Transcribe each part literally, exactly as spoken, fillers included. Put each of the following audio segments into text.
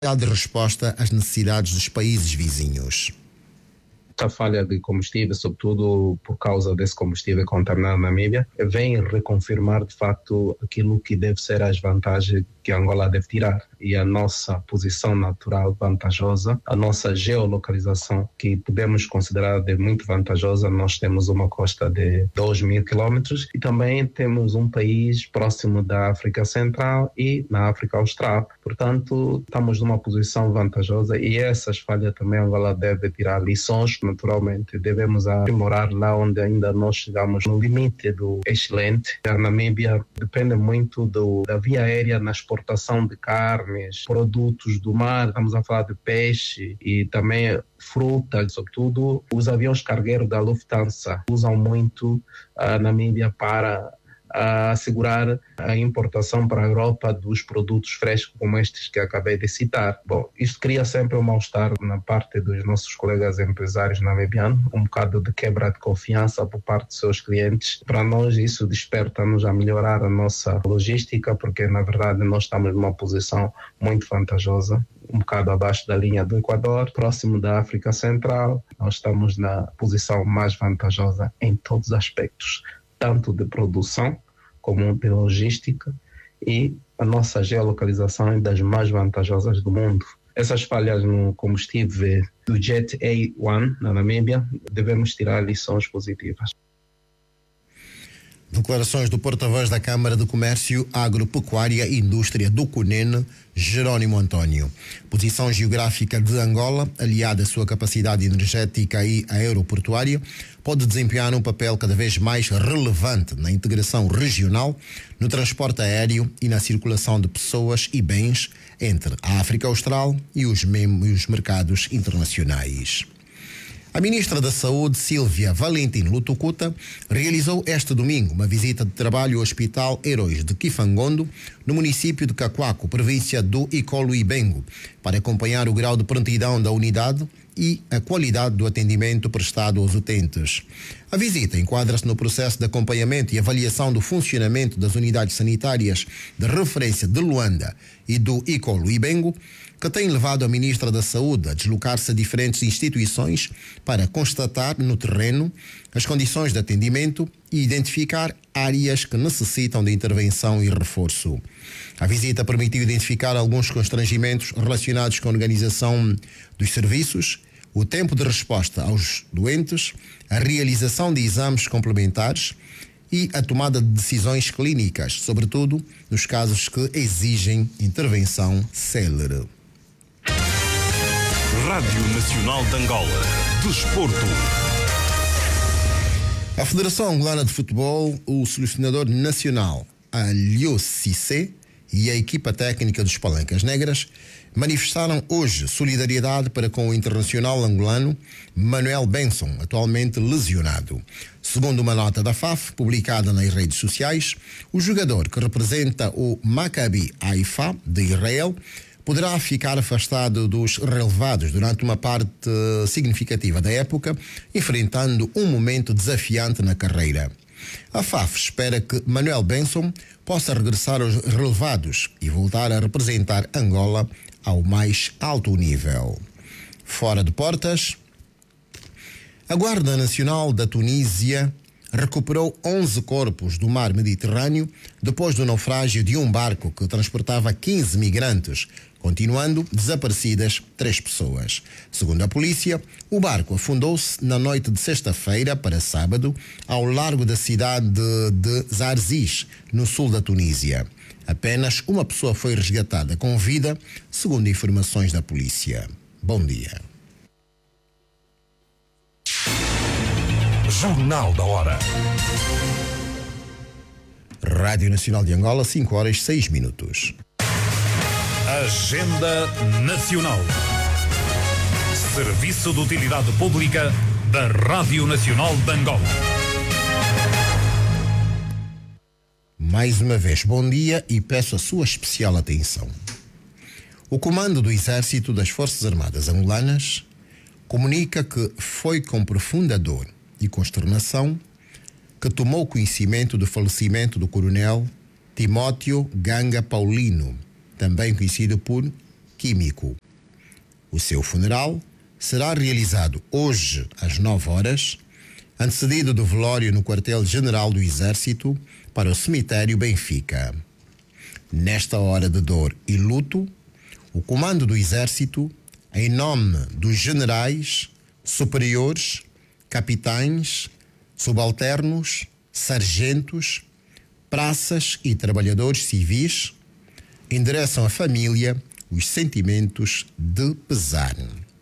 de resposta às necessidades dos países vizinhos. A falha de combustível, sobretudo por causa desse combustível contaminado na Namíbia, vem reconfirmar de facto aquilo que deve ser as vantagens que Angola deve tirar e a nossa posição natural vantajosa, a nossa geolocalização que podemos considerar de muito vantajosa. Nós temos uma costa de dois mil quilômetros e também temos um país próximo da África Central e na África Austral. Portanto, estamos numa posição vantajosa e essas falhas também Angola deve tirar lições. Naturalmente, devemos aprimorar lá onde ainda nós chegamos no limite do excelente. A Namíbia depende muito do, da via aérea na exportação de carnes, produtos do mar, estamos a falar de peixe e também fruta, sobretudo os aviões cargueiros da Lufthansa usam muito a Namíbia para a assegurar a importação para a Europa dos produtos frescos como estes que acabei de citar. Bom, isto cria sempre um mal-estar na parte dos nossos colegas empresários namibianos, um bocado de quebra de confiança por parte dos seus clientes. Para nós isso desperta-nos a melhorar a nossa logística, porque na verdade nós estamos numa posição muito vantajosa, um bocado abaixo da linha do Equador, próximo da África Central. Nós estamos na posição mais vantajosa em todos os aspectos, tanto de produção como de logística, e a nossa geolocalização é das mais vantajosas do mundo. Essas falhas no combustível do Jet A um na Namíbia, devemos tirar lições positivas. Declarações do porta-voz da Câmara de Comércio, Agropecuária e Indústria do Cunene, Jerónimo António. Posição geográfica de Angola, aliada à sua capacidade energética e aeroportuária, pode desempenhar um papel cada vez mais relevante na integração regional, no transporte aéreo e na circulação de pessoas e bens entre a África Austral e os, mem- e os mercados internacionais. A ministra da Saúde, Sílvia Valentim Lutucuta, realizou este domingo uma visita de trabalho ao Hospital Heróis de Kifangondo, no município de Cacoaco, província do Icolo-Ibengo, para acompanhar o grau de prontidão da unidade e a qualidade do atendimento prestado aos utentes. A visita enquadra-se no processo de acompanhamento e avaliação do funcionamento das unidades sanitárias de referência de Luanda e do Icolo-Ibengo, que tem levado a ministra da Saúde a deslocar-se a diferentes instituições para constatar no terreno as condições de atendimento e identificar áreas que necessitam de intervenção e reforço. A visita permitiu identificar alguns constrangimentos relacionados com a organização dos serviços, o tempo de resposta aos doentes, a realização de exames complementares e a tomada de decisões clínicas, sobretudo nos casos que exigem intervenção célere. Rádio Nacional de Angola. Desporto. A Federação Angolana de Futebol, o selecionador nacional Aliou Cissé e a equipa técnica dos Palancas Negras manifestaram hoje solidariedade para com o internacional angolano Manuel Benson, atualmente lesionado. Segundo uma nota da F A F, publicada nas redes sociais, o jogador que representa o Maccabi Haifa de Israel poderá ficar afastado dos relevados durante uma parte significativa da época, enfrentando um momento desafiante na carreira. A F A F espera que Manuel Benson possa regressar aos relevados e voltar a representar Angola ao mais alto nível. Fora de portas, a Guarda Nacional da Tunísia recuperou onze corpos do mar Mediterrâneo depois do naufrágio de um barco que transportava quinze migrantes, continuando desaparecidas três pessoas. Segundo a polícia, o barco afundou-se na noite de sexta-feira para sábado ao largo da cidade de, de Zarzis, no sul da Tunísia. Apenas uma pessoa foi resgatada com vida, segundo informações da polícia. Bom dia. Jornal da Hora. Rádio Nacional de Angola, cinco horas seis minutos. Agenda Nacional. Serviço de Utilidade Pública da Rádio Nacional de Angola. Mais uma vez, bom dia e peço a sua especial atenção. O Comando do Exército das Forças Armadas Angolanas comunica que foi com profunda dor e consternação que tomou conhecimento do falecimento do coronel Timóteo Ganga Paulino, também conhecido por químico. O seu funeral será realizado hoje às nove horas, antecedido do velório no quartel-general do Exército para o cemitério Benfica. Nesta hora de dor e luto, o comando do Exército, em nome dos generais, superiores, capitães, subalternos, sargentos, praças e trabalhadores civis, endereçam à família os sentimentos de pesar.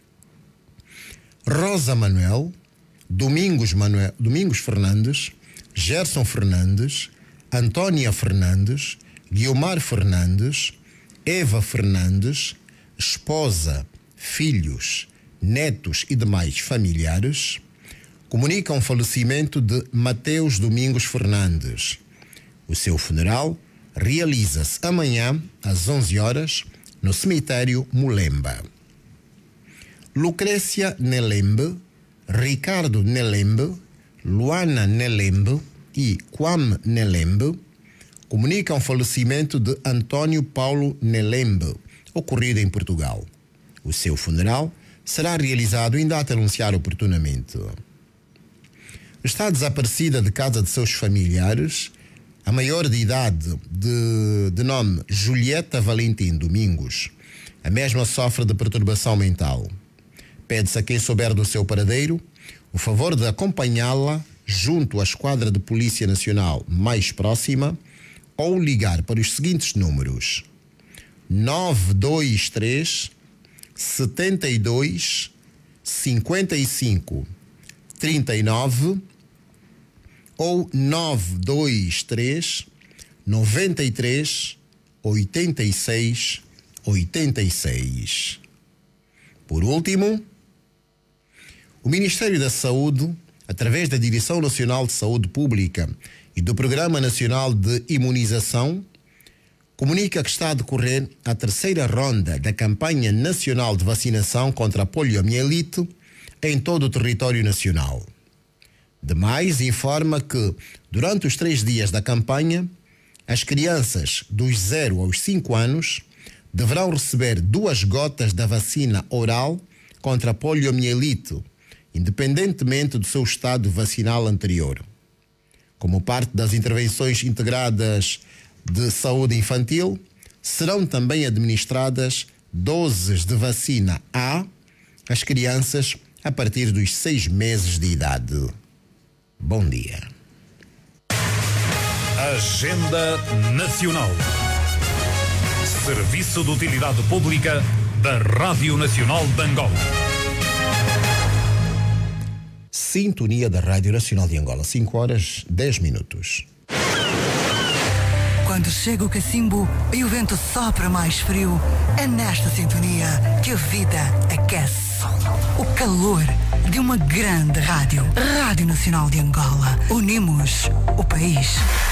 Rosa Manuel, Domingos, Manuel, Domingos Fernandes, Gerson Fernandes, Antônia Fernandes, Guiomar Fernandes, Eva Fernandes, esposa, filhos, netos e demais familiares, comunicam o falecimento de Mateus Domingos Fernandes. O seu funeral realiza-se amanhã às onze horas no cemitério Mulemba. Lucrécia Nelembe, Ricardo Nelembe, Luana Nelembe e Kwame Nelembe comunicam o falecimento de Antônio Paulo Nelembe, ocorrido em Portugal. O seu funeral será realizado em data a anunciar oportunamente. Está desaparecida de casa de seus familiares a maior de idade, de, de nome Julieta Valentim Domingos. A mesma sofre de perturbação mental. Pede-se a quem souber do seu paradeiro o favor de acompanhá-la junto à esquadra de Polícia Nacional mais próxima ou ligar para os seguintes números: nove dois três, sete dois, cinco cinco, três nove ou nove dois três, nove três, oito seis, oito seis. Por último, o Ministério da Saúde, através da Direção Nacional de Saúde Pública e do Programa Nacional de Imunização, comunica que está a decorrer a terceira ronda da campanha nacional de vacinação contra a poliomielite em todo o território nacional. Demais, informa que, durante os três dias da campanha, as crianças dos zero aos cinco anos deverão receber duas gotas da vacina oral contra a poliomielite, independentemente do seu estado vacinal anterior. Como parte das intervenções integradas de saúde infantil, serão também administradas doses de vacina A às crianças a partir dos seis meses de idade. Bom dia. Agenda Nacional. Serviço de Utilidade Pública da Rádio Nacional de Angola. Sintonia da Rádio Nacional de Angola, cinco horas, dez minutos. Quando chega o cacimbo e o vento sopra mais frio, é nesta sintonia que a vida aquece. O calor de uma grande rádio. Rádio Nacional de Angola. Unimos o país.